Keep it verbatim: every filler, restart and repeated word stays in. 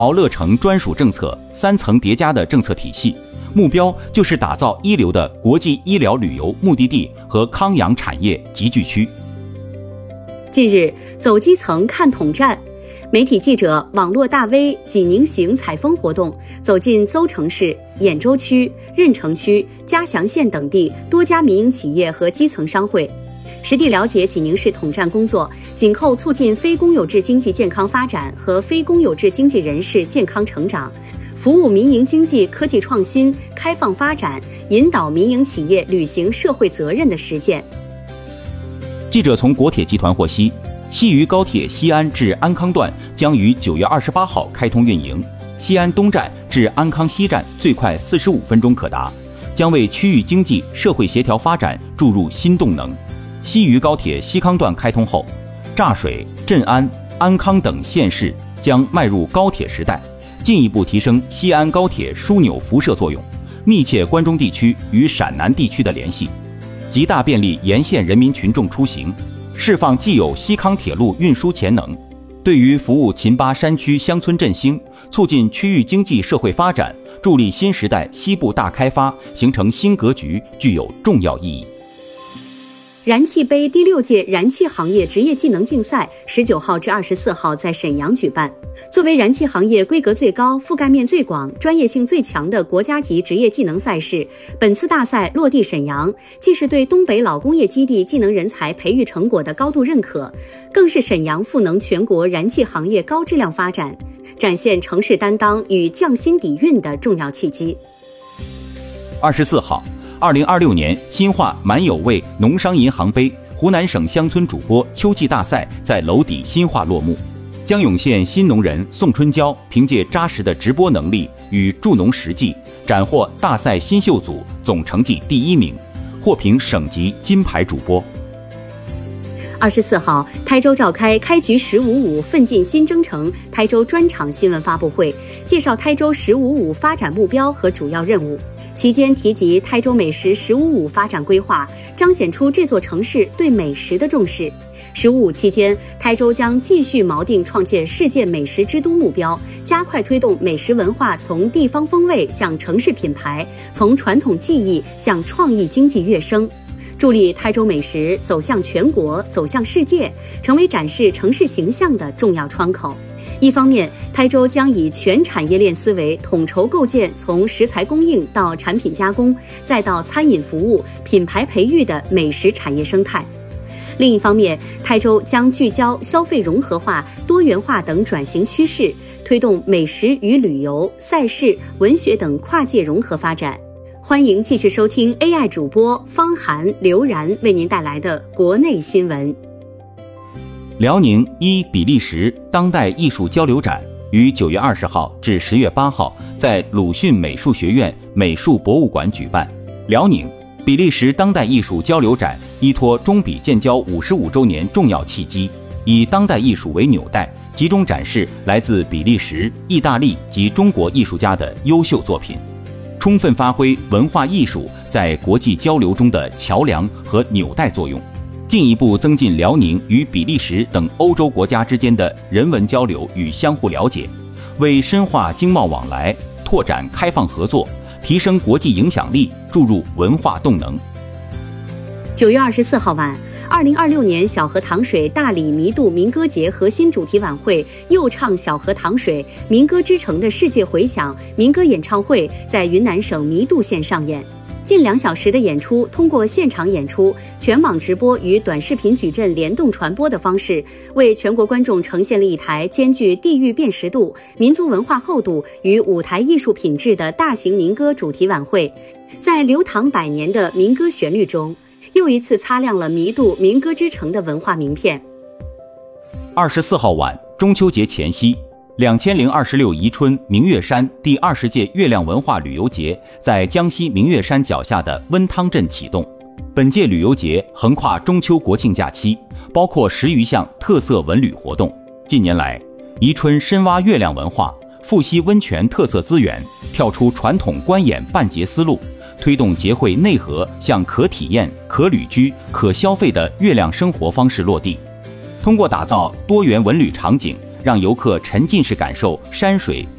敖乐城专属政策三层叠加的政策体系，目标就是打造一流的国际医疗旅游目的地和康养产业集聚区。 近日，走基层看统战，媒体记者、网络大 V 济宁行采风活动走进邹城市、兖州区、任城区、嘉祥县等地多家民营企业和基层商会，实地了解济宁市统战工作，紧扣促进非公有制经济健康发展和非公有制经济人士健康成长，服务民营经济科技创新、开放发展，引导民营企业履行社会责任的实践。 记者从国铁集团获悉，西渝高铁西安至安康段将于九月二十八号开通运营，西安东站至安康西站最快四十五分钟可达，将为区域经济社会协调发展注入新动能。西渝高铁西康段开通后，柞水、镇安、安康等县市将迈入高铁时代，进一步提升西安高铁枢纽辐射作用，密切关中地区与陕南地区的联系，极大便利沿线人民群众出行，释放既有西康铁路运输潜能，对于服务秦巴山区乡村振兴、促进区域经济社会发展、助力新时代西部大开发形成新格局具有重要意义。 燃气杯第六届燃气行业职业技能竞赛十九号至二十四号在沈阳举办。作为燃气行业规格最高、覆盖面最广、专业性最强的国家级职业技能赛事，本次大赛落地沈阳，既是对东北老工业基地技能人才培育成果的高度认可，更是沈阳赋能全国燃气行业高质量发展，展现城市担当与匠心底蕴的重要契机。 二十四号。二零二六年新化满有味农商银行杯湖南省乡村主播秋季大赛在娄底新化落幕。江永县新农人宋春娇凭借扎实的直播能力与助农实际，斩获大赛新秀组总成绩第一名，获评省级金牌主播。 二十四号，台州召开开局十五五奋进新征程台州专场新闻发布会，介绍台州十五五发展目标和主要任务。期间提及台州美食十五五发展规划，彰显出这座城市对美食的重视。十五五期间，台州将继续锚定创建世界美食之都目标，加快推动美食文化从地方风味向城市品牌，从传统技艺向创意经济跃升，助力台州美食走向全国、走向世界，成为展示城市形象的重要窗口。一方面，台州将以全产业链思维统筹构建从食材供应到产品加工，再到餐饮服务、品牌培育的美食产业生态。另一方面，台州将聚焦消费融合化、多元化等转型趋势，推动美食与旅游、赛事、文学等跨界融合发展。欢迎继续收听 A I 主播方涵、刘然为您带来的国内新闻。 辽宁一比利时当代艺术交流展于九月二十号至十月八号在鲁迅美术学院美术博物馆举办。辽宁比利时当代艺术交流展依托中比建交五十五周年重要契机，以当代艺术为纽带，集中展示来自比利时、意大利及中国艺术家的优秀作品，充分发挥文化艺术在国际交流中的桥梁和纽带作用，进一步增进辽宁与比利时等欧洲国家之间的人文交流与相互了解，为深化经贸往来、拓展开放合作、提升国际影响力注入文化动能。 九月二十四号晚，二零二六年小河淌水大理弥渡民歌节核心主题晚会又唱小河淌水民歌之城的世界回响民歌演唱会在云南省弥渡县上演。近两小时的演出，通过现场演出、全网直播与短视频矩阵联动传播的方式，为全国观众呈现了一台兼具地域辨识度、民族文化厚度与舞台艺术品质的大型民歌主题晚会。在流淌百年的民歌旋律中，又一次擦亮了弥渡民歌之城的文化名片。 二十四号晚，中秋节前夕，两千零二十六宜春明月山第二十届月亮文化旅游节在江西明月山脚下的温汤镇启动。本届旅游节横跨中秋国庆假期，包括十余项特色文旅活动。近年来，宜春深挖月亮文化，复习温泉特色资源，跳出传统观演办节思路，推动节会内核向可体验、可旅居、可消费的月亮生活方式落地。通过打造多元文旅场景， 让游客沉浸式感受山水